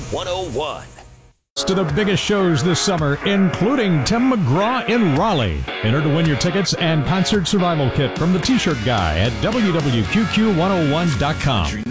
101. To the biggest shows this summer, including Tim McGraw in Raleigh. Enter to win your tickets and concert survival kit from the T-Shirt Guy at www.qqq101.com.